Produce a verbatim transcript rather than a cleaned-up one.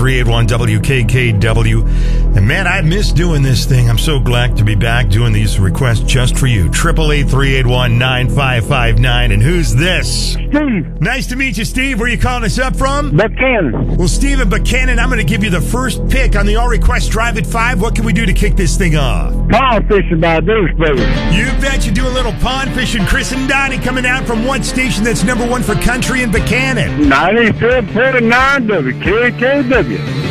three eight one W K K W. And man, I miss doing this thing. I'm so glad to be back doing these requests just for you. Triple eight three eight one nine five five nine. And who's this? Steve. Nice to meet you, Steve. Where are you calling us up from? Buchanan. Well, Steve and Buchanan, I'm going to give you the first pick on the All Request Drive at five. What can we do to kick this thing off? Pond fishing by Deuce Brothers. You bet you do a little pond fishing. Chris and Donnie coming out from what station that's number one for country in Buchanan? ninety-seven point nine W K K W.